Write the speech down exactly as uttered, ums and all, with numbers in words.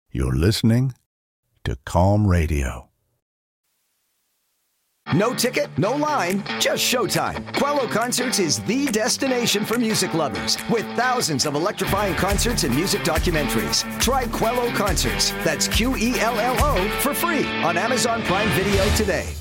You're listening to Calm Radio. No ticket, no line, just showtime. Quello Concerts is the destination for music lovers, with thousands of electrifying concerts and music documentaries. Try Quello Concerts, that's Q E L L O, for free on Amazon Prime Video today.